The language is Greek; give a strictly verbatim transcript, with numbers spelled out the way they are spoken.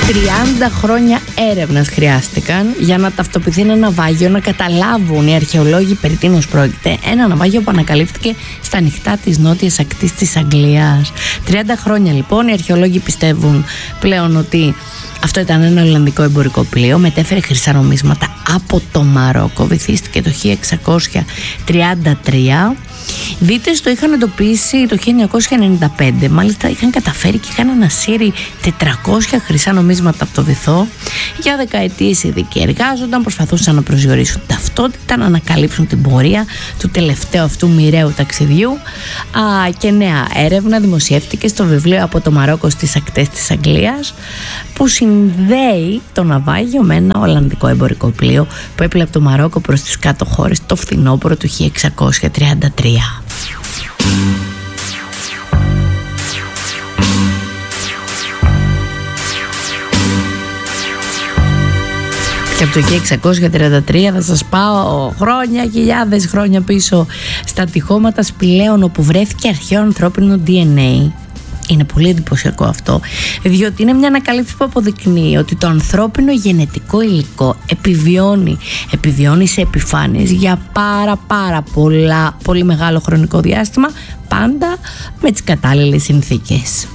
τριάντα χρόνια έρευνας χρειάστηκαν για να ταυτοποιηθεί ένα ναυάγιο, να καταλάβουν οι αρχαιολόγοι περί τίνος πρόκειται. Ένα ναυάγιο που ανακαλύφθηκε στα ανοιχτά της νότιας ακτής της Αγγλίας. τριάντα χρόνια λοιπόν οι αρχαιολόγοι πιστεύουν πλέον ότι αυτό ήταν ένα ολλανδικό εμπορικό πλοίο, μετέφερε χρυσά νομίσματα από το Μαρόκο, βυθίστηκε το χίλια εξακόσια τριάντα τρία. Δίτες το είχαν εντοπίσει το χίλια εννιακόσια ενενήντα πέντε. Μάλιστα είχαν καταφέρει και είχαν ανασύρει τετρακόσια χρυσά νομίσματα από το βυθό. Για δεκαετίες οι ειδικοί εργάζονταν, προσπαθούσαν να προσδιορίσουν ταυτότητα, να ανακαλύψουν την πορεία του τελευταίου αυτού μοιραίου ταξιδιού. Α, και νέα έρευνα δημοσιεύτηκε στο βιβλίο «Από το Μαρόκο στις ακτές της Αγγλίας», που συνδέει το ναυάγιο με ένα ολλανδικό εμπορικό πλοίο που έπλε από το Μαρόκο προς τις κάτω χώρες το φθινόπωρο του χίλια εξακόσια τριάντα τρία. Και από το χίλια εξακόσια τριάντα τρία θα σας πάω χρόνια, χιλιάδες χρόνια πίσω στα τυχώματα σπηλαίων όπου βρέθηκε αρχαίο ανθρώπινο ντι εν έι. Είναι πολύ εντυπωσιακό αυτό, διότι είναι μια ανακαλύψη που αποδεικνύει ότι το ανθρώπινο γενετικό υλικό επιβιώνει, επιβιώνει σε επιφάνειες για πάρα πάρα πολλά, πολύ μεγάλο χρονικό διάστημα, πάντα με τις κατάλληλες συνθήκες.